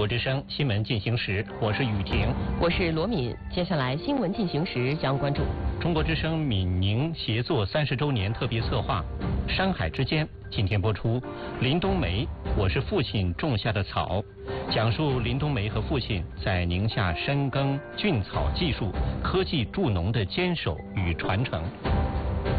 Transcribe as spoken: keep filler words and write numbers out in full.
国之声新闻进行时，我是雨婷， 我是罗敏。接下来新闻进行时将关注中国之声闽宁协作三十周年特别策划《山海之间》，今天播出林冬梅，我是父亲种下的草，讲述林冬梅和父亲在宁夏深耕菌草技术、科技助农的坚守与传承。